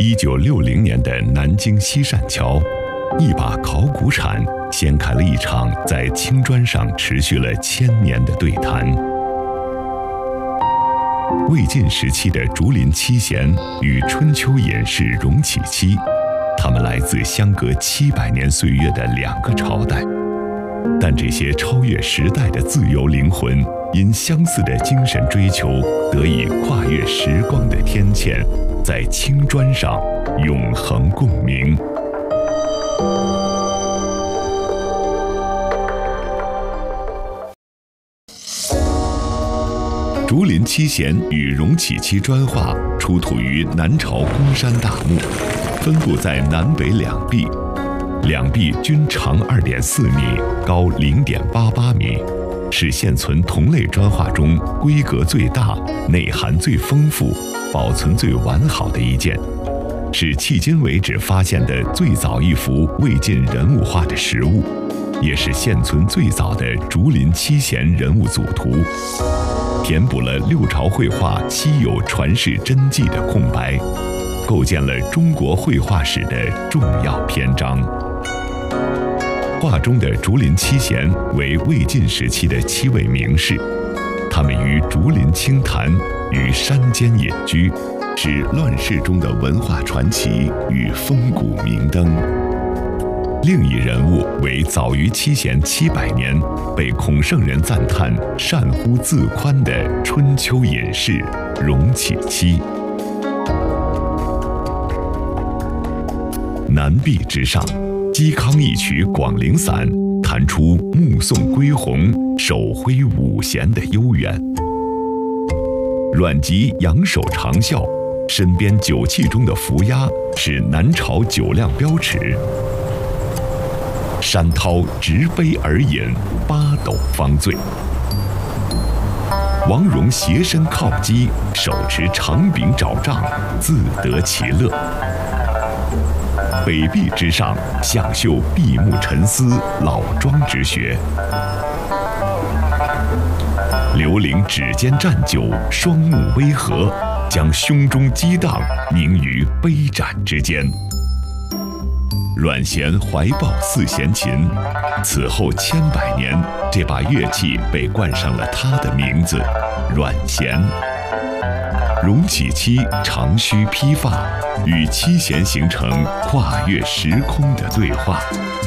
1960年的南京西善桥，一把考古铲掀开了一场在青砖上持续了1000年的对谈。魏晋时期的竹林七贤与春秋隐士荣启期，他们来自相隔700年岁月的2个朝代，但这些超越时代的自由灵魂，因相似的精神追求，得以跨越时光的天堑，在青砖上永恒共鸣。竹林七贤与荣启期砖画出土于南朝公山大墓，分布在南北两壁，两壁均长2.4米，高0.88米，是现存同类砖画中规格最大、内涵最丰富、保存最完好的一件，是迄今为止发现的最早一幅魏晋人物画的实物，也是现存最早的竹林七贤人物组图，填补了6朝绘画稀有传世真迹的空白，构建了中国绘画史的重要篇章。画中的竹林七贤为魏晋时期的7位名士，他们于竹林清谈，于山间隐居，是乱世中的文化传奇与风骨明灯。另一人物为早于七贤700年，被孔圣人赞叹善乎自宽的春秋隐士荣启期。南壁之上，嵇康一曲《广陵散》，弹出目送归鸿，手挥5弦的悠远。阮籍仰首长啸，身边酒器中的伏鸦是南朝酒量标尺。山涛执杯而饮，8斗方醉。王戎斜身靠击，手持长柄找杖，自得其乐。北壁之上，向秀闭目沉思，老庄之学。刘伶指尖蘸酒，双目微合，将胸中激荡凝于杯盏之间。阮咸怀抱4弦琴，此后千百年，这把乐器被冠上了他的名字——阮咸。荣启期长须披发，与七贤形成跨越时空的对话。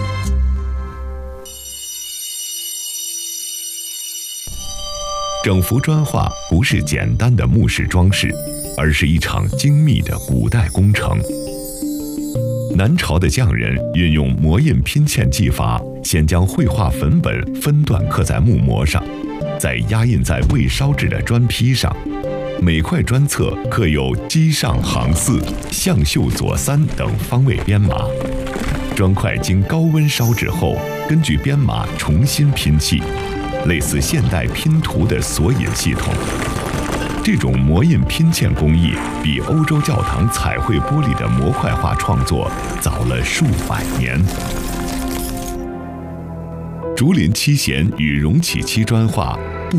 整幅砖画不是简单的木饰装饰，而是一场精密的古代工程。南朝的匠人运用模印拼嵌技法，先将绘画粉本分段刻在木模上，再压印在未烧制的砖坯上。每块砖侧刻有箕上行4、向秀左3等方位编码。砖块经高温烧制后，根据编码重新拼砌，类似现代拼图的索引系统。这种模印拼嵌工艺比欧洲教堂彩绘玻璃的模块化创作早了数百年。竹林七贤与荣启期砖画